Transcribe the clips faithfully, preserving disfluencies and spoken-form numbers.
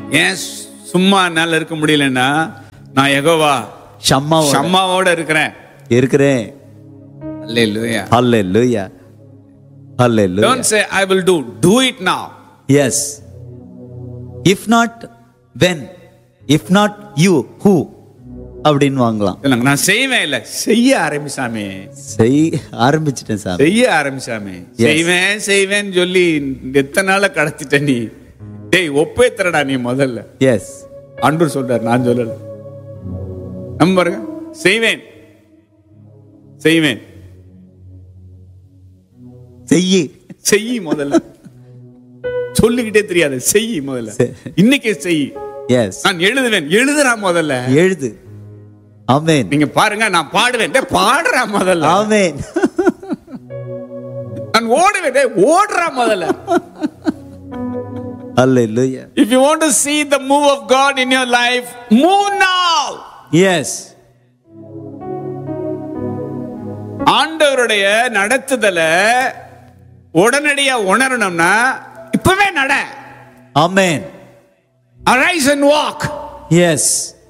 ஏன் சும்மா என்னால இருக்க முடியலன்னா, நான் யெகோவா ஷம்மா ஷம்மாவோட இருக்கிறேன் இருக்கிறேன். அல்லேலூயா. ஹல்லேலூயா. ஹல்லேலூயா. Don't say I will do. Do it now. Yes. If not when, if not you, who அப்படின்னு வாங்கலாம். நான் செய்வேன் இல்ல, செய்ய ஆரம்பிச்சாமே. செய் ஆரம்பிச்சிட்டேன் சாமி. செய்ய ஆரம்பிச்சாமே. செய்வேன் செய்வேன் சொல்லி எத்தனை நாள கடத்திட்ட நீ. டேய் ஒப்பேத்துறடா நீ முதல்ல. எஸ். ஆண்டவர் சொல்றார், நான் சொல்லல. நம்புறேன். செய்வேன் செய்வேன் செய்யி செய் முதல்ல. சொல்லிக்கிட்டே தெரியாது, செய் முதல்ல. இன்னைக்கு செய். எஸ். நான் எழுதுவேன், எழுதுறா முதல்ல. எழுது. ஆமென். நீங்க பாருங்க, நான் பாடுவேன், டேய் பாடுறா முதல்ல. ஆமென். நான் ஓடுவேன், டேய் ஓடுறா முதல்ல. Hallelujah. If you want to see the move of God in your life, move now. Yes. ஆண்டவருடைய நடத்துதல உடனடியா உணரணும்னா இப்பவே நட. Amen. Arise and walk. Yes.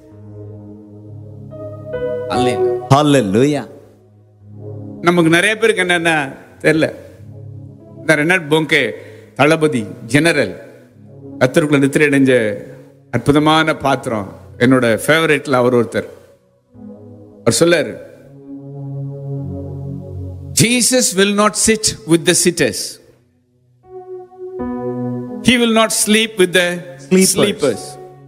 Hallelujah. Hallelujah. நமக்கு நிறைய பேருக்கு என்னன்னா தெரியல. இந்த ரெனால்ட் போங்கே தளபதி ஜெனரல் கத்தருக்குள்ள நித்திரை அடைஞ்ச அற்புதமான பாத்திரம், என்னோட ஃபேவரட்ல அவர் ஒருத்தர். அவர் சொல்லாரு, Jesus will not sit with the sitters. He will not sleep with the sleepers. sleepers.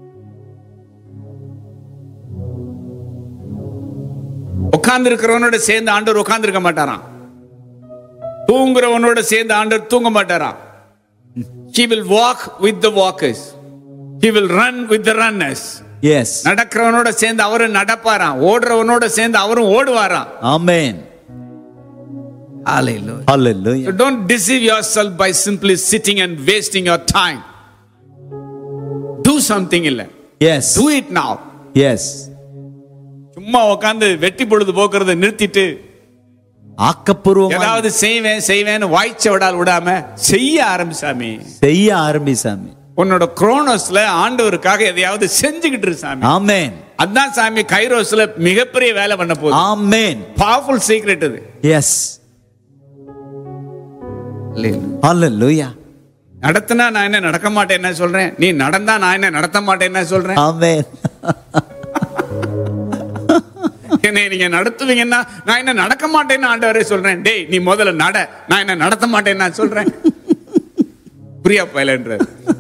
உட்கார்ந்து இருக்கிறவனோட சேர்ந்து ஆண்டவர் உட்கார்ந்து இருக்க மாட்டாராம். தூங்குறவனோட சேர்ந்து ஆண்டவர் தூங்க மாட்டாராம். He will walk with the walkers. He will run with the runners. Yes. நடக்கிறவனோட சேர்ந்து அவரும் நடப்பாராம், ஓடுறவனோட சேர்ந்து அவரும் ஓடுவாராம். Amen. Hallelujah. Hallelujah. So don't deceive yourself by simply sitting and wasting your time. Do something illa. Yes. Do it now. Yes. சும்மா உட்கார்ந்து வெட்டி பொழுது போக்குறத நிறுத்திட்டு ஆக்கப்பூர்வமா ஏதாவது செய்வேன் செய்வேன்னு வாய்ச்ச விடால் விடாம செய்ய ஆரம்பிச்சாமி. செய்ய ஆரம்பிச்சாமி. உன்னோட குரோனோஸ்ல ஆண்டவருக்காக எதையாவது செஞ்சுக்கிட்டு இரு சாமி. ஆமென். அதான் சாமி கைரோஸ்ல மிகப்பெரிய வேலை பண்ண போகுது. ஆமென். பவர்ஃபுல் சீக்ரெட் இது. எஸ். ஹalleluya. நடத்தினா நான் என்ன நடக்க மாட்டேன் என்ன சொல்றேன், நீ நடந்தா நான் என்ன நடத்த மாட்டேன் என்ன சொல்றேன். ஆமென். என்ன நீங்க நடத்துவீங்கன்னா நான் என்ன நடக்க மாட்டேன்னு ஆண்டவரே சொல்றேன். டேய் நீ முதல்ல நட, நான் என்ன நடத்த மாட்டேன்னு நான் சொல்றேன். பிரியா பைலன்ற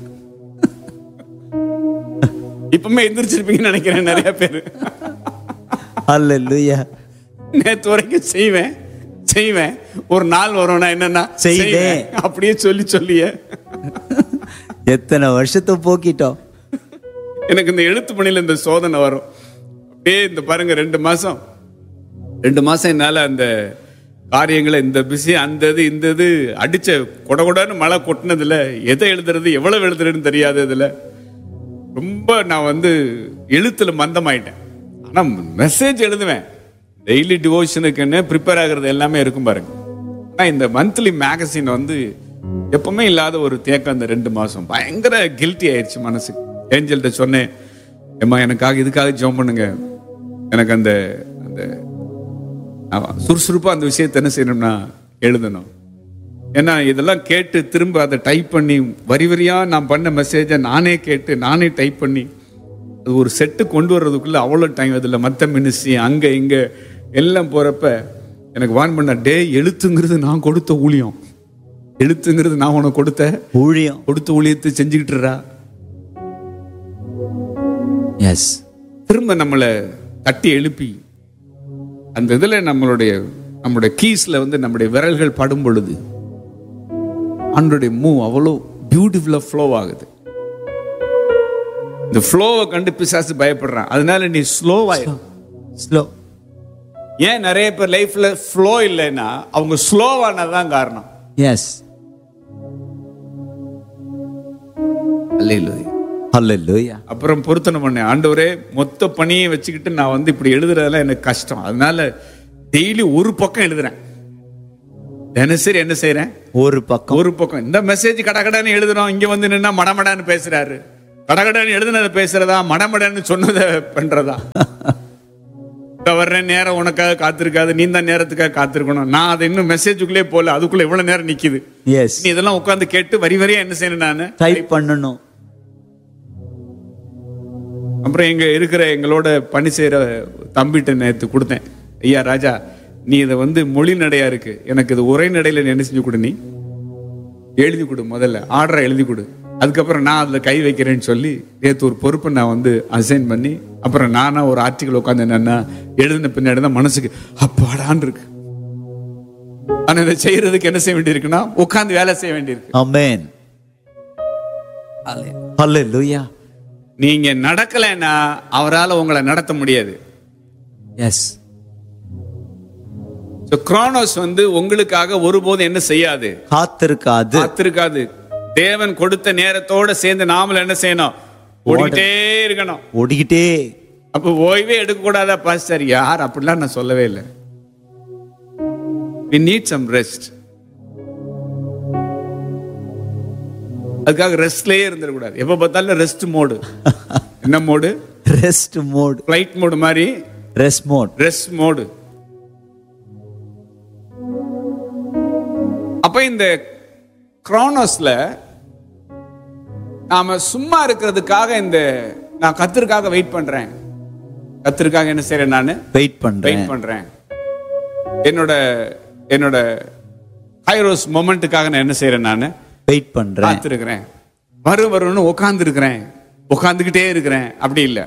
இப்பமே எந்திரிச்சிருப்பீங்கன்னு நினைக்கிறேன் நிறைய பேர். ஹalleluya. நேத்து வரைக்கும் செய்வேன் செய்வேன் ஒரு நாள் வரும் நான் என்னன்னா செய்வேன் அப்படியே சொல்லி சொல்லிய எத்தனை வருஷத்தை போக்கிட்டோம். எனக்கு இந்த எழுத்து பணியில இந்த சோதனை வரும். அப்படியே இந்த பாருங்க ரெண்டு மாசம் ரெண்டு மாசம் என்னால அந்த காரியங்களை இந்த பிஸி அந்த இது இந்த இது அடிச்ச கொட கொடன்னு மழை கொட்டினதுல எதை எழுதுறது எவ்வளவு எழுதுறதுன்னு தெரியாததுல ரொம்ப நான் வந்து எழுத்துல மந்தமாயிட்டேன். ஆனா மெசேஜ் எழுதுவேன், டெய்லி டிவோஷனுக்குன்னு ப்ரிப்பேர் ஆகுறது எல்லாமே இருக்கும் பாருங்க. ஆனா இந்த மந்த்லி மேகசின் வந்து எப்பவுமே இல்லாத ஒரு தேக்கம். அந்த ரெண்டு மாசம் பயங்கர கில்ட்டி ஆயிடுச்சு மனசுக்கு. ஏஞ்சல்கிட்ட சொன்னேன், ஏம்மா எனக்காக இதுக்காக ஜெபம் பண்ணுங்க, எனக்கு அந்த அந்த சுறுசுறுப்பா அந்த விஷயத்தை என்ன செய்யணும்னா எழுதணும். ஏன்னா இதெல்லாம் கேட்டு திரும்ப அதை டைப் பண்ணி வரி வரியா நான் பண்ண மெசேஜை நானே கேட்டு நானே டைப் பண்ணி அது ஒரு செட்டு கொண்டு வர்றதுக்குள்ள அவ்வளோ டைம். அதில் மற்ற மினிஸ்ட்ரி அங்கே இங்கே எல்லாம் போகிறப்ப எனக்கு வான் பண்ண, டே எழுத்துங்கிறது நான் கொடுத்த ஊழியம், எழுத்துங்கிறது நான் உனக்கு கொடுத்த ஊழியம், கொடுத்த ஊழியத்தை செஞ்சுக்கிட்டுறா. எஸ். திரும்ப நம்மளை தட்டி எழுப்பி அந்த இதில் நம்மளுடைய நம்மளுடைய கீஸ்ல வந்து நம்முடைய விரல்கள் படும் பொழுது ஆண்டவருடைய மூவ் அவ்வளோ பியூட்டிஃபுல்லா ஃப்ளோ ஆகுது. இந்த ஃப்ளோவை கண்டு பிசாசு பயப்படுறான். அதனால நீ ஸ்லோவாயிரும். ஸ்லோ. ஏன் நிறைய பேர் லைஃப்ல ஃப்ளோ இல்லைன்னா அவங்க ஸ்லோவானதான் காரணம். எஸ். அல்லேலூயா. ஹalleluya. அப்புறம் பொருத்தனை பண்ணேன், ஆண்டவரே மொத்த பணியை வச்சுக்கிட்டு நான் வந்து இப்படி எழுதுறதெல்லாம் எனக்கு கஷ்டம், அதனால டெய்லி ஒரு பக்கம் எழுதுறேன். தினசரி என்ன செய்யறேன், ஒரு பக்கம் ஒரு பக்கம். இந்த மெசேஜ் கடகடான்னு எழுதுறோம், இங்க வந்து நின்னா மடமடான்னு பேசுறாரு. கடகடன் எழுதுனதை பேசுறதா, மடமடன்னு சொன்னதை பண்றதா? வர்ற நேரம் உனக்காக காத்திருக்காது, நீ தான் நேரத்துக்காக காத்திருக்கணும். நான் அதை இன்னும் மெசேஜுக்குள்ளே போல, அதுக்குள்ள எவ்வளவு நேரம் நிக்குது. எஸ். நீ இதெல்லாம் உட்கார்ந்து கேட்டு வரி வரியா என்ன செய்யணும்? நானு டைப் பண்ணணும். அப்புறம் எங்க இருக்கிற எங்களோட பணி செய்யற தம்பிட்ட நேற்று கொடுத்தேன். ஐயா ராஜா, நீ இதை வந்து மொழி நடையா இருக்கு, எனக்கு இது உரை நடையில என்ன செஞ்சு கொடு, நீ எழுதி கொடு, முதல்ல ஆர்டரை எழுதி கொடு, அதுக்கப்புறம் நான் அதில் கை வைக்கிறேன்னு சொல்லி நேற்று ஒரு பொறுப்பை நான் வந்து அசைன் பண்ணி, அப்புறம் நானா ஒரு ஆர்டிக்கல் உட்காந்து என்னன்னா எழுதின பின்னாடி தான் மனசுக்கு அப்பாடான் இருக்கு. ஆனா இதை செய்யறதுக்கு என்ன செய்ய வேண்டியிருக்குன்னா உட்காந்து வேலை செய்ய வேண்டியிருக்கு. ஆமென். ஹல்லேலூயா. நீங்க நடக்கலைன்னா அவரால் உங்களை நடத்த முடியாது. எஸ். குரோனோஸ் வந்து உங்களுக்காக ஒருபோதும் என்ன செய்யாது? காத்திருக்காது. காத்திருக்காது. தேவன் கொடுத்த நேரத்தோட சேர்ந்து நாமளும் என்ன செய்யணும்? ஓடிக்கிட்டே இருக்கணும். ஓடிக்கிட்டே. அப்ப ஓய்வே எடுக்க கூடாதா பாஸ்டர்? யார் அப்படிலாம் நான் சொல்லவே இல்லை. we need some rest. அதுக்காக ரெஸ்ட்லயே இருந்துட கூடாது. எப்ப பார்த்தாலும் ரெஸ்ட் மோடு. என்ன mode? Rest mode. Flight mode மாதிரி ரெஸ்ட் மோட். Rest mode. அப்ப இந்த குரோனோஸ்ல நாம சும்மா இருக்கிறதுக்காக இந்த நான் கர்த்தருக்காக வெயிட் பண்றேன். கர்த்தருக்காக என்ன செய்றேன்? நான் வெயிட் பண்றேன். வெயிட் பண்றேன். என்னோட என்னோட கைரோஸ் மொமெண்ட்டுக்காக நான் என்ன செய்றேன்? நான் வெயிட் பண்றேன். காத்திருக்கிறேன். வரும் வரும்னு உட்கார்ந்து இருக்கிறேன், உட்கார்ந்துகிட்டே இருக்கிறேன். அப்படி இல்லை.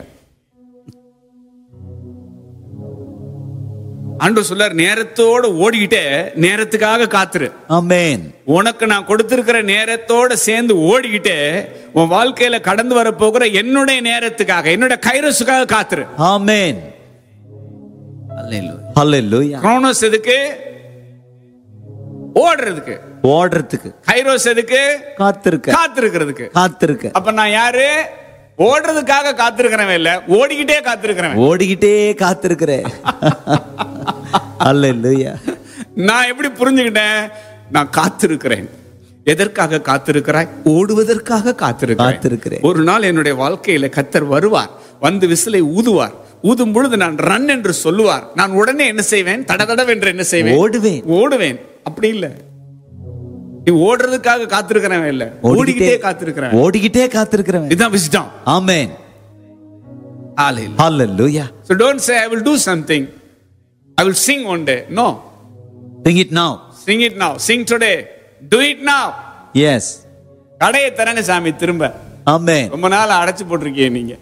ஆண்டவர் சொல்றார், நேரத்தோட ஓடிக்கிட்டே நேரத்துக்காக காத்துரு. ஆமென். உனக்கு நான் கொடுத்திருக்கிற நேரத்தோட சேர்ந்து ஓடிக்கிட்டே உன் வாழ்க்கையில கடந்து வர போகிற என்னுடைய நேரத்துக்காக, என்னோட கைரோஸுக்காக காத்துரு. ஆமென். அல்லேலூயா. ஹல்லேலூயா. குரோனோஸ் எதுக்கு? ஓடுறதுக்கு. ஓடுறதுக்கு. கைரோஸ் எதுக்கு? காத்திருக்க. காத்திருக்கிறதுக்கு. காத்திருக்க. அப்ப நான் யாரு? ஓடுறதுக்காக காத்திருக்கிறவன் இல்ல, ஓடிக்கிட்டே காத்திருக்கிறவன். ஓடிக்கிட்டே காத்திருக்கிறேன். அல்லேலூயா. நான் எப்படி புரிஞ்சுக்கிட்டேன்? நான் காத்திருக்கிறேன். எதற்காக காத்திருக்கிறாய்? ஓடுவதற்காக காத்திருக்கிறேன். ஒரு நாள் என்னுடைய வாழ்க்கையில கர்த்தர் வருவார், வந்து விசிலை ஊதுவார். ஊதும் பொழுது நான் ரன் என்று சொல்லுவார். நான் உடனே என்ன செய்வேன்? தடதடவென்று என்ன செய்வேன்? ஓடுவேன். ஓடுவேன். அப்படி இல்ல, நீ ஓடுறதுக்காக காத்திருக்கிறவன் இல்ல, ஓடிக்கிட்டே காத்திருக்கிறேன். ஓடிக்கிட்டே காத்திருக்கிறேன். இதுதான் wisdom. Amen. Hallelujah. So don't say I will do something, I will sing one day. No. Sing it now. Sing it now. Sing today. Do it now. Yes. கடையை தரங்க சாமி திரும்ப. ஆமென். ரொம்ப நாள் அடைச்சு போட்டிருக்கீங்க நீங்க.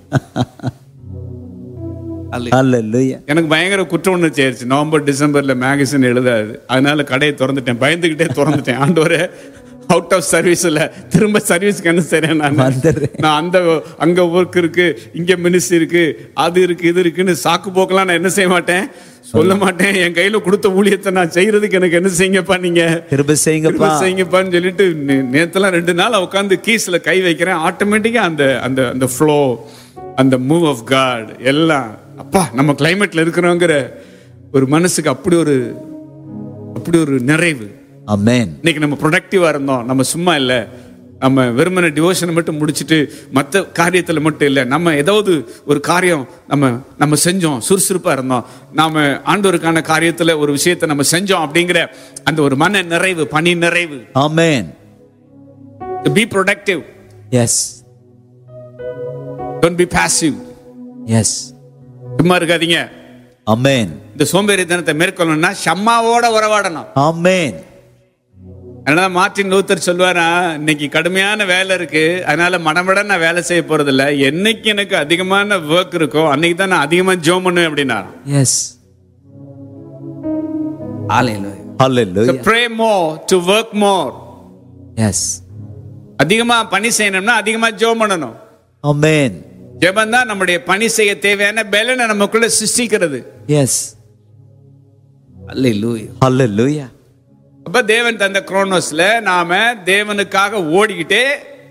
Hallelujah. எனக்கு பயங்கர குற்ற உணர்ச்சி ஆயிடுச்சு. நவம்பர் டிசம்பர்ல மேகசின் எழுதாது, அதனால கடையை திறந்துட்டேன். பயந்துகிட்டே திறந்துட்டேன். ஆண்டவரே, அவுட் ஆஃப் சர்வீஸ்ல திரும்ப சர்வீஸ்க்கு என்ன செய்றேன்? நான் நான் அந்த அங்க ஒர்க் இருக்கு, இங்க மினிஸ்ட்ரி இருக்கு, அது இருக்கு, இது இருக்குன்னு சாக்கு போக்கலாம் நான் என்ன செய்ய மாட்டேன், சொல்ல மாட்டேன். என் கையில கொடுத்த ஊழியத்தை நான் செய்யறதுக்கு எனக்கு என்ன செய்யுங்கப்பா, நீங்க கிருபை செய்யுங்கப்பா, செய்யுங்கப்பான்னு சொல்லிட்டு நேத்தெல்லாம் ரெண்டு நாள் உட்காந்து கீஸ்ல கை வைக்கிறேன். ஆட்டோமேட்டிக்கா அந்த அந்த அந்த ஃப்ளோ, அந்த மூவ் ஆஃப் காட் எல்லாம், அப்பா நம்ம கிளைமேட்ல இருக்கிறோங்கிற ஒரு மனசுக்கு அப்படி ஒரு அப்படி ஒரு நிறைவு. ஆமென். இன்னைக்கு நம்ம ப்ரொடக்டிவா இருந்தோம். நம்ம சும்மா இல்ல, நம்ம வெறுமனே டிவோஷனை மட்டும் முடிச்சுட்டு மற்ற காரியத்துல மட்டும் இல்ல, நம்ம ஏதாவது ஒரு காரியம் நம்ம நம்ம செஞ்சோம், சுறுசுறுப்பா இருந்தோம், நாம ஆண்டவருக்கான காரியத்துல ஒரு விஷயத்தை நம்ம செஞ்சோம் அப்படிங்கிற அந்த ஒரு மன நிறைவு, பணி நிறைவு. ஆமென். Be productive. Yes. Don't be passive. Yes. சும்மா இருக்காதீங்க. ஆமென். இந்த சோம்பேறித்தனத்தை மேற்கொள்ளணும்னா ஷம்மாவோட உறவாடணும். ஆமென். அதனால மார்ட்டின் லூத்தர் சொல்வாரா, இன்னைக்கு கடுமையான வேலை இருக்கு, அதனால மடமட நான் வேலை செய்ய போறது இல்ல, என்னைக்கு எனக்கு அதிகமான ஒர்க் இருக்கோ அன்னைக்கு தான் நான் அதிகமா ஜெபம் பண்ணுவேன் அப்படின்னா. Yes. Hallelujah. Hallelujah. So pray more to work more. Yes. அதிகமா பணி செய்யணும்னா அதிகமா ஜெபம் பண்ணணும். ஆமென். ஜெபம் தான் நம்முடைய பணி செய்ய தேவையான பலனை நமக்குள்ள சிருஷ்டிக்கிறது. Yes. Hallelujah. Hallelujah. அப்ப தேவன் தந்த குரோனோஸ்ல நாம தேவனுக்காக ஓடிக்கிட்டே,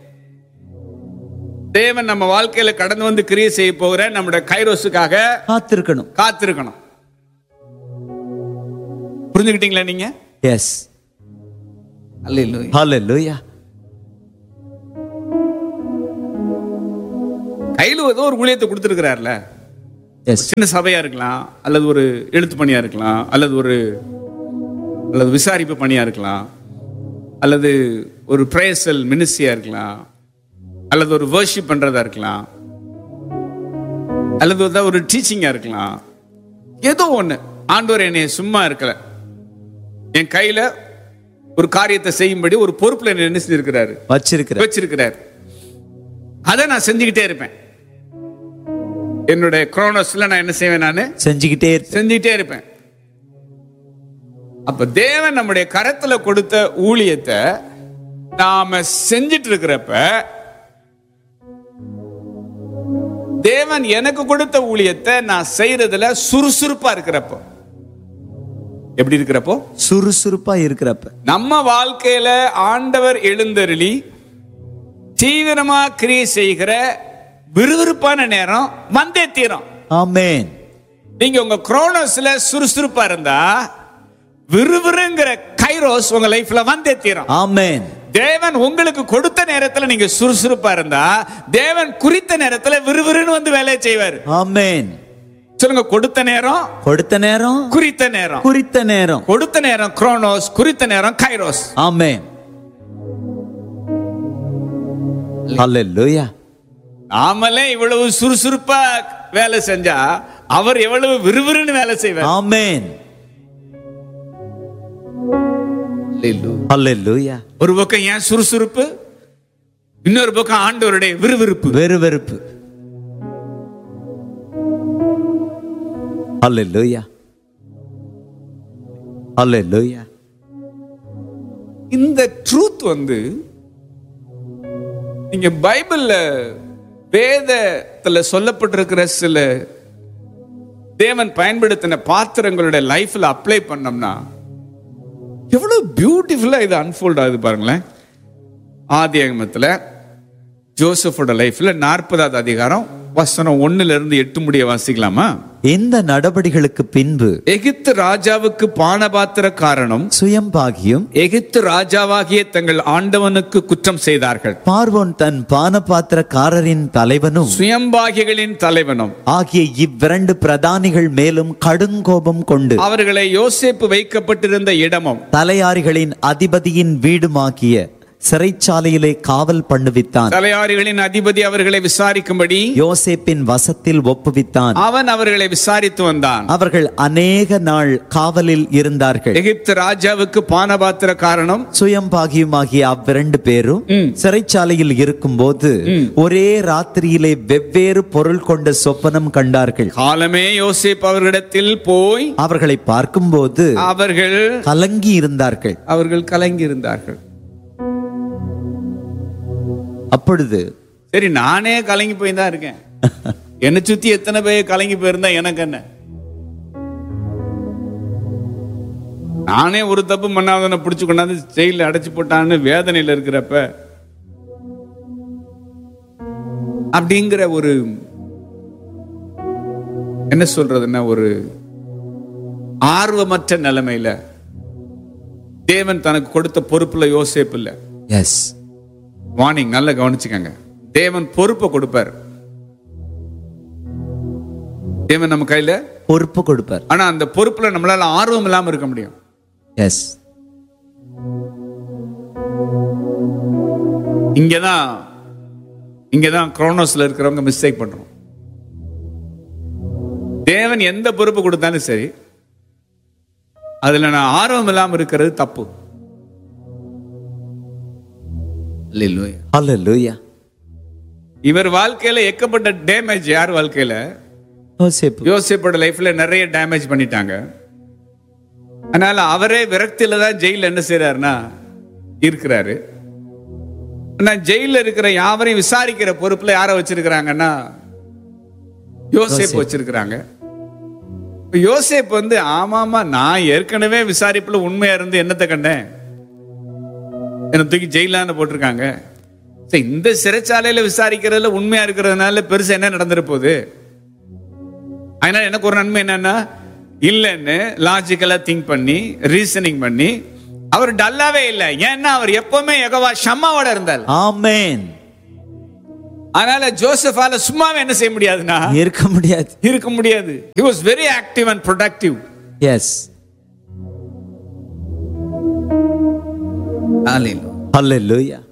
தேவன் நம்ம வாழ்க்கையில கடந்து வந்து கிரியை செய்ய போகிற நம்முடைய கைரோஸுக்காக காத்திருக்கணும். காத்திருக்கணும். புரிஞ்சுக்கிட்டீங்களா நீங்க? Yes. Hallelujah. Hallelujah. கையில் ஏதோ ஒரு ஊழியத்தை கொடுத்துருக்கிறார்ல, எஸ் சின்ன சபையா இருக்கலாம், அல்லது ஒரு எழுத்து பணியா இருக்கலாம், அல்லது ஒரு அல்லது விசாரிப்பு பணியா இருக்கலாம், அல்லது ஒரு பிரேசல் மினிஸ்ட்ரியா இருக்கலாம், அல்லது ஒரு வர்ஷிப் பண்றதா இருக்கலாம், அல்லது ஒரு டீச்சிங்கா இருக்கலாம். ஏதோ ஒண்ணு. ஆண்டவர் என்னை சும்மா இருக்கல, என் கையில ஒரு காரியத்தை செய்யும்படி ஒரு பொறுப்புல என்ன என்ன செஞ்சிருக்கிறாரு, வச்சிருக்கிறார் வச்சிருக்கிறாரு. அதை நான் செஞ்சுக்கிட்டே இருப்பேன். என்னுடைய குரோனோஸ்ல நான் என்ன செய்வேன், நான் செஞ்சுக்கிட்டே இருப்பேன். செஞ்சுக்கிட்டே இருப்பேன். அப்ப தேவன் நம்முடைய கரத்துல கொடுத்த ஊழியத்தை நாம செஞ்சிட்டு இருக்கிறப்ப, தேவன் எனக்கு கொடுத்த ஊழியத்தை நான் செய்யறதுல சுறுசுறுப்பா இருக்கிறப்போ, எப்படி இருக்கிறப்போ, சுறுசுறுப்பா இருக்கிறப்ப, நம்ம வாழ்க்கையில ஆண்டவர் எழுந்தருளி தீவிரமா கிரியை செய்கிற விறுவிறுப்பான நேரம் வந்தே தீரும். ஆமென். நீங்க உங்க குரோனோஸ்ல சுறுசுறுப்பா இருந்தா விறுவிறுங்கிற கைரோஸ் உங்க லைஃப்ல வந்தே தீரும். ஆமென். தேவன் உங்களுக்கு கொடுத்த நேரத்துல நீங்க சுறுசுறுப்பா இருந்தா தேவன் குறித்த நேரத்துல விறுவிறுன்னு வந்து வேலையை செய்வார். ஆமென். சொல்லுங்க, கொடுத்த நேரம், கொடுத்த நேரம், குறித்த நேரம். குறித்த நேரம், கொடுத்த நேரம் குரோனோஸ், குறித்த நேரம் கைரோஸ். ஆமென். ஹல்லேலூயா. நாமளே இவ்வளவு சுறுசுறுப்பா வேலை செஞ்சா அவர் எவ்வளவு விறுவிறுன்னு வேலை செய்வார். ஆமென். ஹல்லேலூயா. ஒரு பக்கம் ஏன் சுறுசுறுப்பு, இன்னொரு பக்கம் ஆண்டவருடைய விறுவிறுப்பு, வெறுவெறுப்பு. ஹல்லேலூயா. ஹல்லேலூயா. இந்த ட்ரூத் வந்து நீங்க பைபிள்ல வேதத்துல சொல்லப்பட்டிருக்கிற சில தேவன் பயன்படுத்தின பாத்திரங்களுடைய லைஃப்ல அப்ளை பண்ணோம்னா எவ்வளவு பியூட்டிஃபுல்லா இது அன்ஃபோல்ட் ஆகுது பாருங்களேன். ஆதியாகமத்துல ஜோசப்போட லைஃப்ல நாற்பதாவது அதிகாரம் வசனம் ஒண்ணுல இருந்து எட்டு முடிய வாசிக்கலாமா? இந்த நடபடிகளுக்கு பின்பு எகிப்து ராஜாவுக்கு பானபாத்திரக்காரனும் சுயம்பாகியும் எகிப்து ராஜாவாகிய தங்கள் ஆண்டவனுக்கு குற்றம் செய்தார்கள். பார்வோன் தன் பானபாத்திரக்காரரின் தலைவனும் சுயம்பாகிகளின் தலைவனும் ஆகிய இவ்விரண்டு பிரதானிகள் மேலும் கடுங்கோபம் கொண்டு அவர்களை யோசேப்பு வைக்கப்பட்டிருந்த இடமும் தலையாரிகளின் அதிபதியின் வீடுமாகிய சிறைச்சாலையிலே காவல் பண்ணுவித்தான். தலையாரிகளின் அதிபதி அவர்களை விசாரிக்கும்படி யோசேப்பின் வசத்தில் ஒப்புவித்தான். அவன் அவர்களை விசாரித்து வந்தான். அவர்கள் அநேக நாள் காவலில் இருந்தார்கள். எகிப்து ராஜாவுக்கு பானபாத்திரக்காரனும் சுயம்பாகியுமாகிய அவ்விரண்டு பேரும் சிறைச்சாலையில் இருக்கும்போது ஒரே ராத்திரியிலே வெவ்வேறு பொருள் கொண்ட சொப்பனம் கண்டார்கள். காலமே யோசேப்பு அவர்களிடத்தில் போய் அவர்களை பார்க்கும்போது அவர்கள் கலங்கி இருந்தார்கள். அவர்கள் கலங்கி இருந்தார்கள். அப்பொழுது சரி, நானே கலங்கி போய் தான் இருக்கேன், என்னை சுத்தி எத்தனை பேர் கலங்கி போயிருந்தா எனக்கு என்ன? நானே ஒரு தப்பு பண்ணாதவனை பிடிச்சு கொண்டாந்து ஜெயில அடைச்சு போட்டான்னு வேதனையில இருக்கிறப்ப அப்படிங்கிற ஒரு என்ன சொல்றதுன்னா ஒரு ஆர்வமற்ற நிலைமையில தேவன் தனக்கு கொடுத்த பொறுப்புல யோசேப்பு இல்ல. எஸ், வார்னிங், நல்லா கவனிச்சுக்கங்க. தேவன் பொறுப்பை கொடுப்பார். தேவன் நம்ம கையில பொறுப்பு கொடுப்பார். ஆனா அந்த பொறுப்புல நம்மளால ஆர்வம் இல்லாம இருக்க முடியும். எஸ், இங்கதான் இங்கதான் குரோனோஸ்ல இருக்கிறவங்க மிஸ்டேக் பண்றோம். தேவன் எந்த பொறுப்பு கொடுத்தாலும் சரி, அதுல நான் ஆர்வம் இல்லாம இருக்கிறது தப்பு. ஹல்லேலூயா. இவர் வாழ்க்கையில எக்கப்பட்ட டேமேஜ் யார் வாழ்க்கையில? யோசேப்பு. யோசேப்போட லைஃப்ல நிறைய டேமேஜ் பண்ணிட்டாங்க. அதனால அவரே விரக்தியில தான் ஜெயில என்ன செய்யறாருன்னா இருக்கிறாரு. ஆனா ஜெயில இருக்கிற யாவரையும் விசாரிக்கிற பொறுப்புல யார வச்சிருக்கிறாங்கன்னா யோசேப்பு வச்சிருக்கிறாங்க. யோசேப்பு வந்து ஆமாமா நான் ஏற்கனவே விசாரிப்புல உண்மையா இருந்து என்னத்தை கண்டேன், என்ன தூக்கி ஜெயிலான்னு போட்டிருக்காங்க. இந்த சிறைச்சாலையில விசாரிக்கிறதுல உண்மையா இருக்கிறதுனால பெருசா என்ன நடந்துட போகுது? அதனால எனக்கு ஒரு நன்மை என்னன்னா இல்லைன்னு லாஜிக்கலா திங்க் பண்ணி ரீசனிங் பண்ணி அவர் டல்லாவே இல்லை. ஏன்னா அவர் எப்பவுமே யெகோவா ஷம்மாவோட இருந்தார். ஆமென். அதனால ஜோசப்பால சும்மாவே என்ன செய்ய முடியாதுன்னா இருக்க முடியாது. இருக்க முடியாது. he was very active and productive. S. Hallelujah. Hallelujah.